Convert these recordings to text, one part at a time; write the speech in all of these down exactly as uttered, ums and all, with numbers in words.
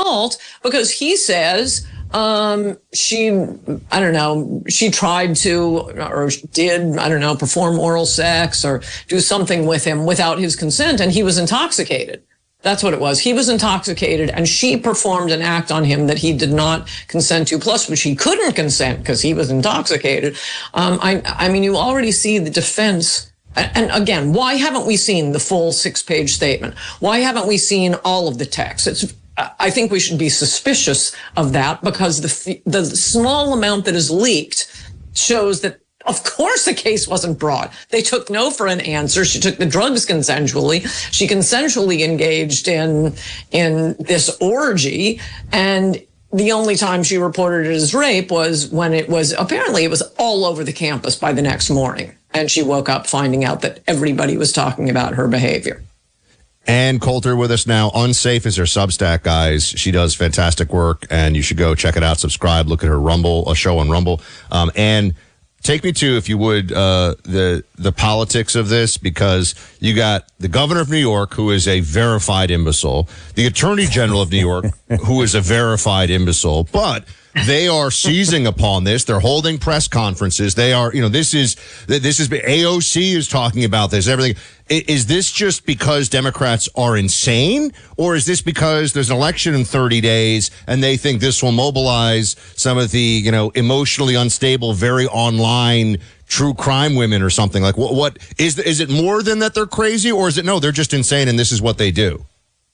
assault because he says um, she, I don't know, she tried to or did, I don't know, perform oral sex or do something with him without his consent, and he was intoxicated. That's what it was. He was intoxicated, and she performed an act on him that he did not consent to, plus which he couldn't consent because he was intoxicated. Um, I, I mean, you already see the defense. And again, why haven't we seen the full six-page statement? Why haven't we seen all of the text? It's, I think we should be suspicious of that because the the small amount that is leaked shows that, of course, the case wasn't brought. They took no for an answer. She took the drugs consensually. She consensually engaged in in this orgy, and the only time she reported it as rape was when it was apparently it was all over the campus by the next morning, and she woke up finding out that everybody was talking about her behavior. Ann Coulter with us now. Unsafe is her Substack, guys. She does fantastic work, and you should go check it out. Subscribe. Look at her Rumble, a show on Rumble. Um, and take me to, if you would, uh, the the politics of this, because you got the governor of New York, who is a verified imbecile, the attorney general of New York, who is a verified imbecile, but they are seizing upon this. They're holding press conferences. They are, you know, this is, this is, A O C is talking about this, everything. Is this just because Democrats are insane, or is this because there's an election in thirty days and they think this will mobilize some of the, you know, emotionally unstable, very online true crime women or something? Like, what, what is, is it more than that they're crazy, or is it, no, they're just insane and this is what they do?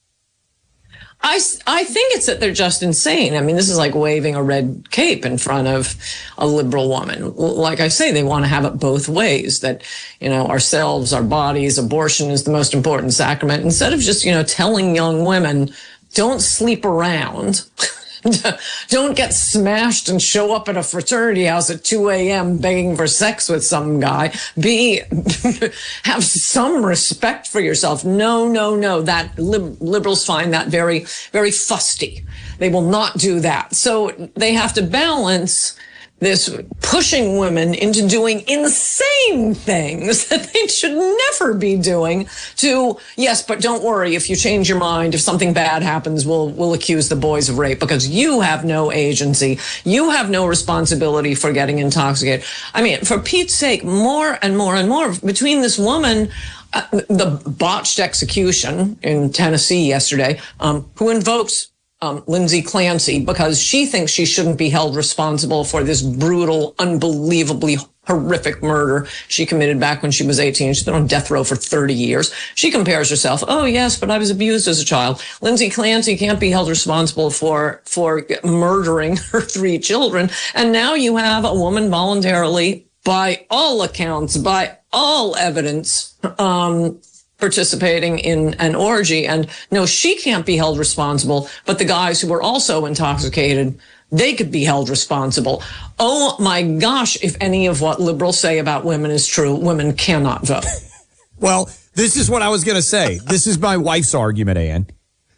I, I think it's that they're just insane. I mean, this is like waving a red cape in front of a liberal woman. Like I say, they want to have it both ways, that, you know, ourselves, our bodies, abortion is the most important sacrament. Instead of just, you know, telling young women, don't sleep around. Don't get smashed and show up at a fraternity house at two a.m. begging for sex with some guy. Be, have some respect for yourself. No, no, no. That lib- liberals find that very, very fusty. They will not do that. So they have to balance this pushing women into doing insane things that they should never be doing to, yes, but don't worry, if you change your mind, if something bad happens, we'll we'll accuse the boys of rape because you have no agency. You have no responsibility for getting intoxicated. I mean, for Pete's sake, more and more and more between this woman, uh, the botched execution in Tennessee yesterday, um, who invokes Um, Lindsay Clancy because she thinks she shouldn't be held responsible for this brutal, unbelievably horrific murder she committed back when she was eighteen. She's been on death row for thirty years. She compares herself, oh, yes, but I was abused as a child. Lindsay Clancy can't be held responsible for, for murdering her three children. And now you have a woman voluntarily, by all accounts, by all evidence, um, participating in an orgy, and no, she can't be held responsible, but the guys who were also intoxicated, they could be held responsible. Oh my gosh, if any of what liberals say about women is true, women cannot vote. Well, this is what I was going to say. This is my wife's argument, Ann.